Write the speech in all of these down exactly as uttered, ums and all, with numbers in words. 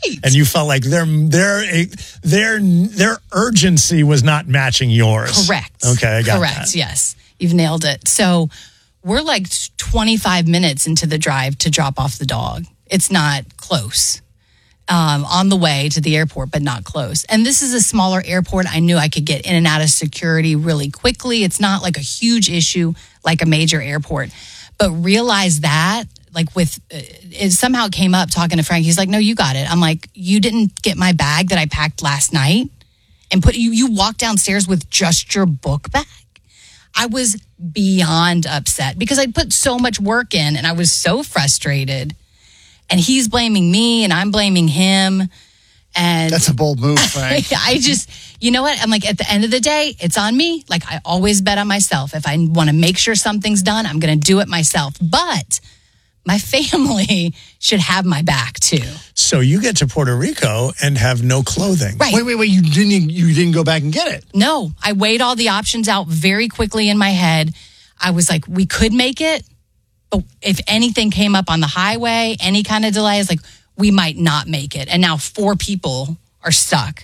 Right. And you felt like their their their their urgency was not matching yours. Correct. Okay, I got Correct, that. yes. You've nailed it. So we're like twenty-five minutes into the drive to drop off the dog. It's not close. Um, on the way to the airport, but not close. And this is a smaller airport. I knew I could get in and out of security really quickly. It's not like a huge issue like a major airport. But realize that, like with, uh, it somehow came up talking to Frank. He's like, no, you got it. I'm like, you didn't get my bag that I packed last night and put you, you walked downstairs with just your book bag. I was beyond upset because I'd put so much work in and I was so frustrated. And he's blaming me and I'm blaming him. And that's a bold move, Frank. I just, you know what? I'm like, at the end of the day, it's on me. Like, I always bet on myself. If I want to make sure something's done, I'm going to do it myself. But my family should have my back too. So you get to Puerto Rico and have no clothing. Right. Wait, wait, wait. You didn't, you didn't go back and get it? No, I weighed all the options out very quickly in my head. I was like, we could make it. But if anything came up on the highway, any kind of delays, like we might not make it. And now four people are stuck.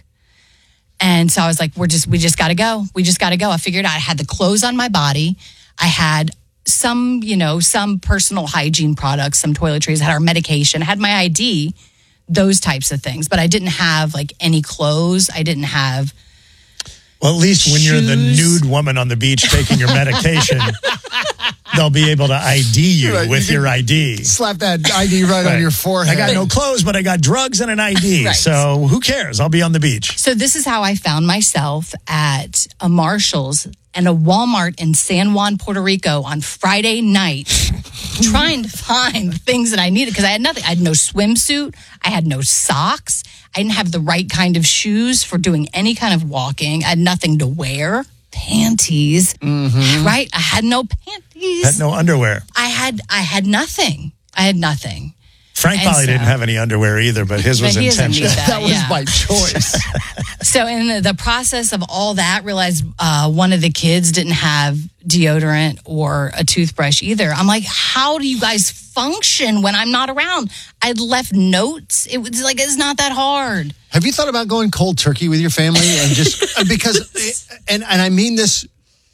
And so I was like, we're just, we just got to go. We just got to go. I figured out I had the clothes on my body. I had some, you know, some personal hygiene products, some toiletries, I had our medication, I had my I D, those types of things. But I didn't have like any clothes. I didn't have. Well, at least when shoes. you're the nude woman on the beach taking your medication, they'll be able to I D you Right, with you your I D. Slap that I D right, Right. on your forehead. I got no clothes, but I got drugs and an I D. Right. So who cares? I'll be on the beach. So this is how I found myself at a Marshall's and a Walmart in San Juan, Puerto Rico on Friday night, trying to find things that I needed because I had nothing. I had no swimsuit. I had no socks. I didn't have the right kind of shoes for doing any kind of walking. I had nothing to wear. Panties, Mm-hmm. right? I had no panties. Had no underwear. I had I had nothing. I had nothing. Frank And probably so- didn't have any underwear either, but his was But he doesn't need intentional. that. That was yeah. by choice. So in the, the process of all that, realized uh, one of the kids didn't have deodorant or a toothbrush either. I'm like, how do you guys function when I'm not around? I'd left notes. It was like, it's not that hard. Have you thought about going cold turkey with your family and just because, and and I mean this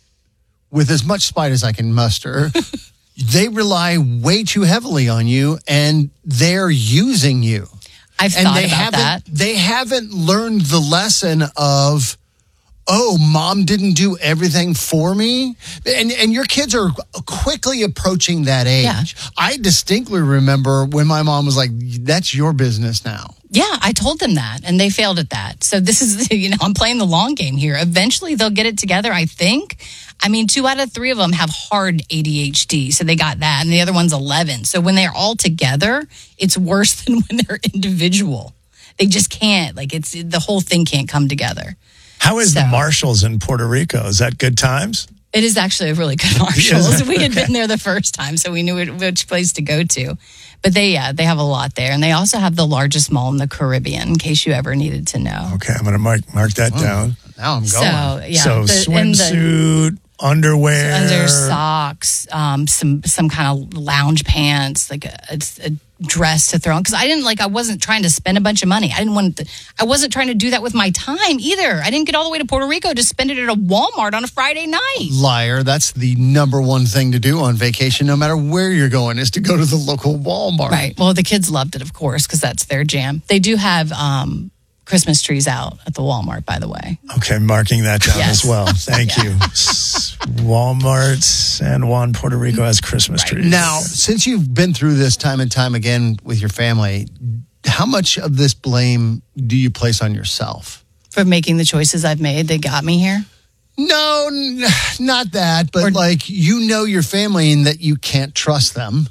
with as much spite as I can muster. They rely way too heavily on you, and they're using you. I've And thought they about haven't. that. They haven't learned the lesson of, oh, mom didn't do everything for me. And and your kids are quickly approaching that age. Yeah. I distinctly remember when my mom was like, "That's your business now." Yeah, I told them that, and they failed at that. So this is, you know, I'm playing the long game here. Eventually, they'll get it together, I think. I mean, two out of three of them have hard A D H D, so they got that, and the other one's eleven. So when they're all together, it's worse than when they're individual. They just can't, like, it's the whole thing can't come together. How is So- the Marshalls in Puerto Rico? Is that good times? It is actually a really good Marshalls. We had been there the first time, so we knew it, which place to go to. But they, yeah, they have a lot there. And they also have the largest mall in the Caribbean, in case you ever needed to know. Okay, I'm going to mark mark that down. Now I'm going. So, yeah. so the- and the- swimsuit, underwear. Under socks, um, some some kind of lounge pants, like a, a, a dress to throw on. Because I didn't like, I wasn't trying to spend a bunch of money. I didn't want to, I wasn't trying to do that with my time either. I didn't get all the way to Puerto Rico to spend it at a Walmart on a Friday night. Liar. That's the number one thing to do on vacation, no matter where you're going, is to go to the local Walmart. Right. Well, the kids loved it, of course, because that's their jam. They do have um, Christmas trees out at the Walmart, by the way. Okay, marking that down Yes. as well. Thank you. S- Walmart, San Juan, Puerto Rico has Christmas trees. Now, since you've been through this time and time again with your family, how much of this blame do you place on yourself? For making the choices I've made, they got me here. No, n- not that, but Or- like, you know your family and that you can't trust them.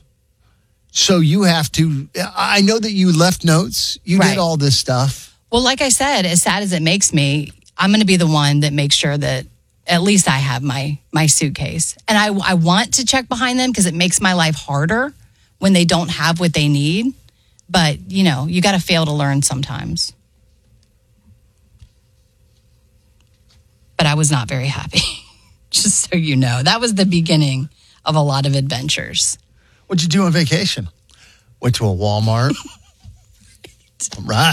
So you have to, I know that you left notes, you Right. did all this stuff. Well, like I said, as sad as it makes me, I'm going to be the one that makes sure that at least I have my my suitcase. And I, I want to check behind them because it makes my life harder when they don't have what they need. But, you know, you got to fail to learn sometimes. But I was not very happy, just so you know. That was the beginning of a lot of adventures. What'd you do on vacation? Went to a Walmart. Right.